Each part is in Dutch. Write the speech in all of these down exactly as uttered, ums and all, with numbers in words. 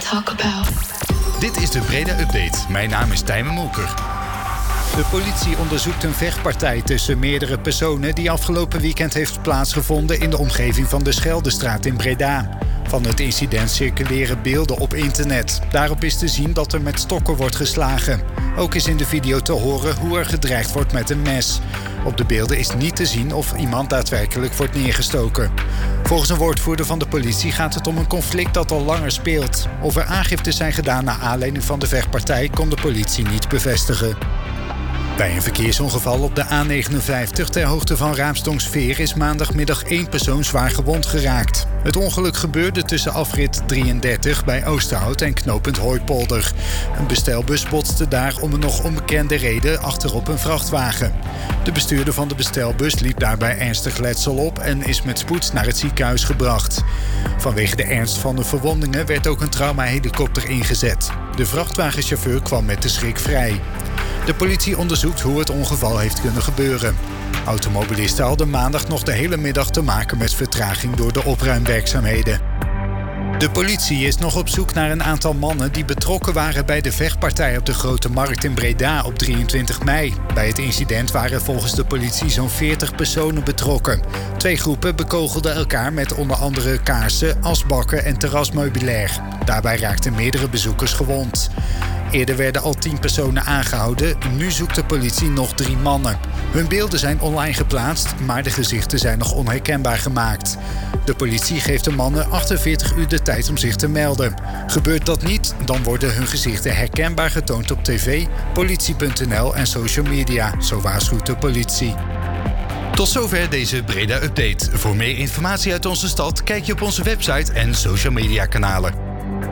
talk about. Dit is de Breda Update. Mijn naam is Tijmen Molker. De politie onderzoekt een vechtpartij tussen meerdere personen die afgelopen weekend heeft plaatsgevonden in de omgeving van de Scheldestraat in Breda. Van het incident circuleren beelden op internet. Daarop is te zien dat er met stokken wordt geslagen. Ook is in de video te horen hoe er gedreigd wordt met een mes. Op de beelden is niet te zien of iemand daadwerkelijk wordt neergestoken. Volgens een woordvoerder van de politie gaat het om een conflict dat al langer speelt. Of er aangiften zijn gedaan naar aanleiding van de vechtpartij kon de politie niet bevestigen. Bij een verkeersongeval op de A negenenvijftig ter hoogte van Raamsdonksveer is maandagmiddag één persoon zwaar gewond geraakt. Het ongeluk gebeurde tussen afrit drieëndertig bij Oosterhout en knooppunt Hooipolder. Een bestelbus botste daar om een nog onbekende reden achterop een vrachtwagen. De bestuurder van de bestelbus liep daarbij ernstig letsel op en is met spoed naar het ziekenhuis gebracht. Vanwege de ernst van de verwondingen werd ook een traumahelikopter ingezet. De vrachtwagenchauffeur kwam met de schrik vrij. De politie onderzoekt hoe het ongeval heeft kunnen gebeuren. Automobilisten hadden maandag nog de hele middag te maken met vertraging door de opruimwerkzaamheden. De politie is nog op zoek naar een aantal mannen die betrokken waren bij de vechtpartij op de Grote Markt in Breda op drieëntwintig mei. Bij het incident waren volgens de politie zo'n veertig personen betrokken. Twee groepen bekogelden elkaar met onder andere kaarsen, asbakken en terrasmeubilair. Daarbij raakten meerdere bezoekers gewond. Eerder werden al tien personen aangehouden. Nu zoekt de politie nog drie mannen. Hun beelden zijn online geplaatst, maar de gezichten zijn nog onherkenbaar gemaakt. De politie geeft de mannen achtenveertig uur de tijd om zich te melden. Gebeurt dat niet, dan worden hun gezichten herkenbaar getoond op tv, politie punt n l en social media, zo waarschuwt de politie. Tot zover deze Breda Update. Voor meer informatie uit onze stad kijk je op onze website en social media kanalen.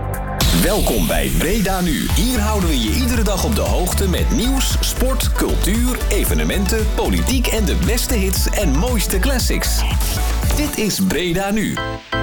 Welkom bij Breda Nu. Hier houden we je iedere dag op de hoogte met nieuws, sport, cultuur, evenementen, politiek en de beste hits en mooiste classics. Dit is Breda Nu.